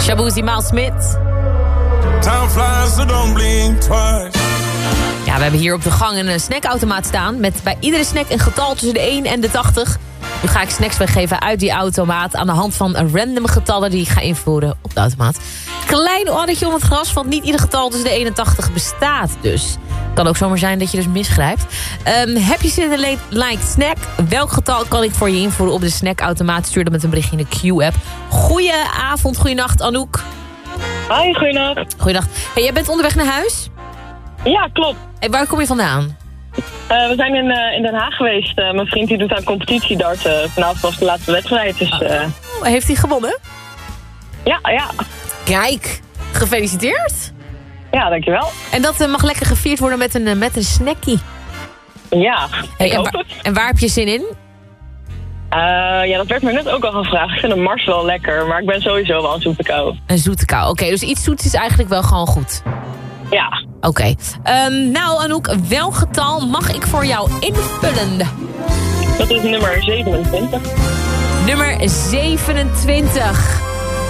Shaboozey, Miles Smith. Time flies, so don't blink twice. Ja, we hebben hier op de gang een snackautomaat staan... met bij iedere snack een getal tussen de 1 en de 80. Nu ga ik snacks weggeven uit die automaat... aan de hand van random getallen die ik ga invoeren op de automaat. Klein orretje om het gras, want niet ieder getal tussen de 81 bestaat dus. Kan ook zomaar zijn dat je dus misgrijpt. Heb je zin in een like snack? Welk getal kan ik voor je invoeren op de snackautomaat? Stuur dan met een berichtje in de Q-app. Goedenavond, goeienacht Anouk. Hi, goeienacht. Goeienacht. Hey, jij bent onderweg naar huis? Ja, klopt. Hey, waar kom je vandaan? We zijn in Den Haag geweest. Mijn vriend die doet aan competitiedarten. Vanavond was de laatste wedstrijd. Dus, Heeft hij gewonnen? Ja. Kijk, gefeliciteerd. Ja, dankjewel. En dat mag lekker gevierd worden met een snackie. Ja, Hey, ik hoop het. En waar heb je zin in? Ja, dat werd me net ook al gevraagd. Ik vind een Mars wel lekker, maar ik ben sowieso wel een zoete kou. Een zoete kou. Oké, dus iets zoets is eigenlijk wel gewoon goed. Ja. Oké. Nou Anouk, welk getal mag ik voor jou invullen? Dat is nummer 27. Nummer 27.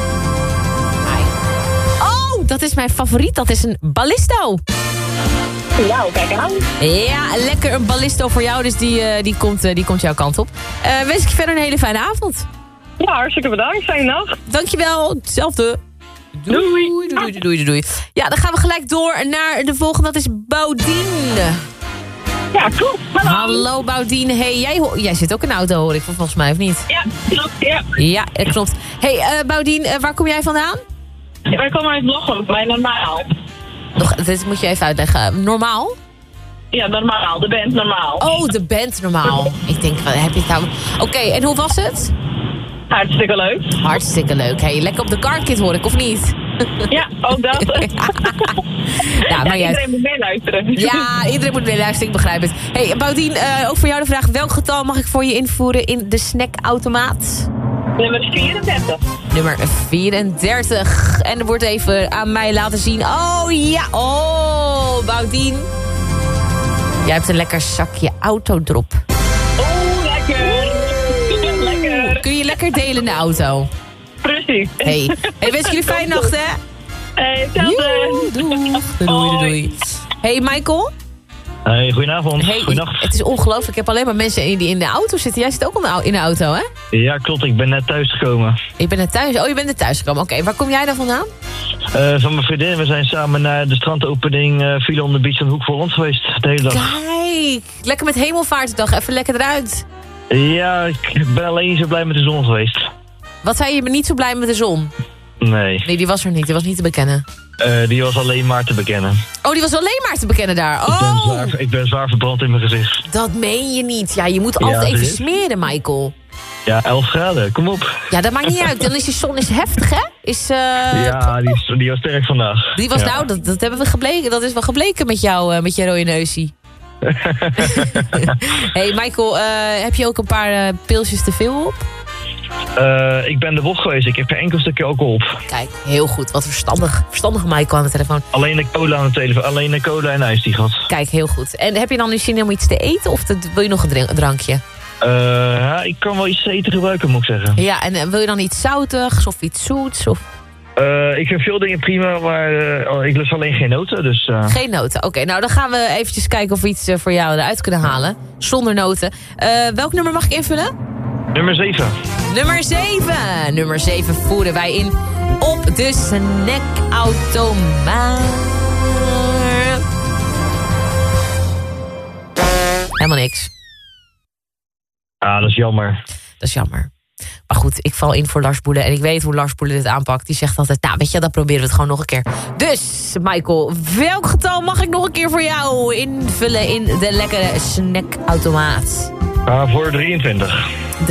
Oh, dat is mijn favoriet. Dat is een ballisto. Nou, kijk aan. Ja, lekker een ballisto voor jou. Dus die komt jouw kant op. Wens ik je verder een hele fijne avond. Ja, hartstikke bedankt. Fijne nacht. Dankjewel. Hetzelfde. Doei. Ja, dan gaan we gelijk door naar de volgende. Dat is Boudien. Ja, klopt. Hallo Boudien. Hey, jij zit ook in de auto, hoor ik volgens mij, of niet? Ja, klopt. Ja. Ja, dat klopt. Hey, Boudien, waar kom jij vandaan? Wij komen uit Lochem, bij Normaal. Dit moet je even uitleggen. Normaal? Ja, Normaal. De band Normaal. Oh, de band Normaal. Ik denk, wat heb je het nou... Oké, en hoe was het? Hartstikke leuk. Hartstikke leuk. Hey, lekker op de carkit hoor ik, of niet? Ja, ook dat. Ja, maar iedereen moet meeluisteren. Ja, iedereen moet meeluisteren, ik begrijp het. Hey, Boudien, ook voor jou de vraag... welk getal mag ik voor je invoeren in de snackautomaat? Nummer 34. Nummer 34. En er wordt even aan mij laten zien... Oh ja, oh, Boudien. Jij hebt een lekker zakje autodrop. Oh, lekker. Lekker. Kun je lekker delen in de auto? Precies. Hey, wens jullie fijne nacht, hè? Hey, hetzelfde. Doei. Hey, Michael. Hey, goedenavond. Hey, Goedenacht. het is ongelooflijk. Ik heb alleen maar mensen die in de auto zitten. Jij zit ook al in de auto, hè? Ja, klopt. Ik ben net thuis gekomen. Ik ben net thuis. Oh, je bent net thuis gekomen. Oké, waar kom jij dan vandaan? Van mijn vriendin. We zijn samen naar de strandopening Villa on the Beach en Hoek voor ons geweest. De hele dag. Kijk, lekker met hemelvaartsdag. Even lekker eruit. Ja, ik ben alleen niet zo blij met de zon geweest. Wat zei je? Je bent niet zo blij met de zon? Nee. Nee, die was er niet. Die was niet te bekennen. Die was alleen maar te bekennen. Oh, die was alleen maar te bekennen daar. Oh, Ik ben zwaar verbrand in mijn gezicht. dat meen je niet. Ja, je moet altijd even smeren, Michael. Ja, 11 graden. Kom op. Ja, dat maakt niet uit. Dan is die zon heftig, hè? Ja, die was sterk vandaag. Die was dat hebben we gebleken. Dat is wel gebleken met jou, met je rode neusie. Hey, Michael, heb je ook een paar pilsjes te veel op? Ik ben de bocht geweest. Ik heb geen enkel stukje alcohol op. Kijk, heel goed. Wat verstandige Michael aan de telefoon. Alleen de cola aan de telefoon. Alleen de cola en ijs die gehad. Kijk, heel goed. En heb je dan nu zin om iets te eten of wil je nog een drankje? Ja, ik kan wel iets te eten gebruiken, moet ik zeggen. Ja, en wil je dan iets zoutigs of iets zoets? Of... Ik vind veel dingen prima, maar ik lust alleen geen noten. Dus, Geen noten. Oké, nou dan gaan we eventjes kijken of we iets voor jou eruit kunnen halen. Zonder noten. Welk nummer mag ik invullen? Nummer 7. Nummer 7. Nummer 7 voeren wij in op de snackautomaat. Helemaal niks. Ah, dat is jammer. Dat is jammer. Maar goed, ik val in voor Lars Boelen. En ik weet hoe Lars Boelen dit aanpakt. Die zegt altijd, nou weet je, dan proberen we het gewoon nog een keer. Dus, Michael, welk getal mag ik nog een keer voor jou invullen in de lekkere snackautomaat? Voor 23.